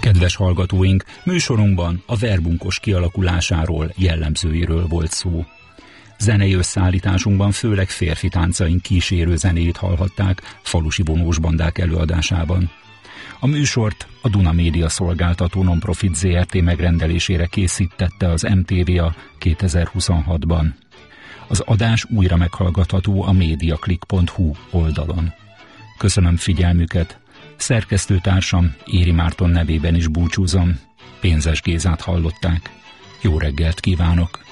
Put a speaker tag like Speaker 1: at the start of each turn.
Speaker 1: Kedves hallgatóink, műsorunkban a verbunkos kialakulásáról, jellemzőiről volt szó. Zenei összeállításunkban főleg férfi táncaink kísérő zenéjét hallhatták falusi vonósbandák előadásában. A műsort a Duna Média Szolgáltató Nonprofit Zrt. Megrendelésére készítette az MTVA 2026-ban. Az adás újra meghallgatható a mediaclick.hu oldalon. Köszönöm figyelmüket! Szerkesztőtársam Éri Márton nevében is búcsúzom. Pénzes Gézát hallották. Jó reggelt kívánok!